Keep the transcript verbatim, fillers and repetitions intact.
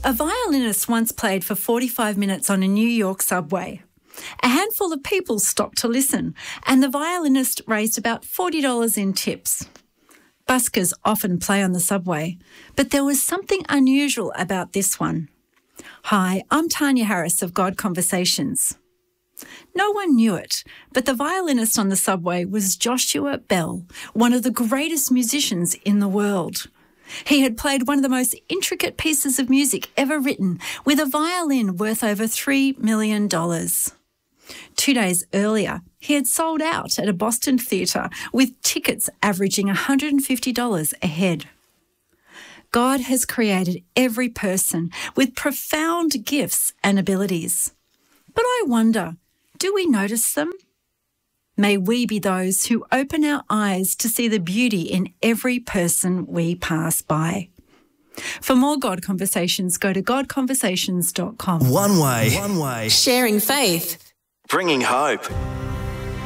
A violinist once played for forty-five minutes on a New York subway. A handful of people stopped to listen, and the violinist raised about forty dollars in tips. Buskers often play on the subway, but there was something unusual about this one. Hi, I'm Tanya Harris of God Conversations. No one knew it, but the violinist on the subway was Joshua Bell, one of the greatest musicians in the world. He had played one of the most intricate pieces of music ever written, with a violin worth over three million dollars. Two days earlier, he had sold out at a Boston theatre with tickets averaging one hundred fifty dollars a head. God has created every person with profound gifts and abilities. But I wonder, do we notice them? May we be those who open our eyes to see the beauty in every person we pass by. For more God Conversations, go to god conversations dot com. One way. One way. Sharing faith. Bringing hope.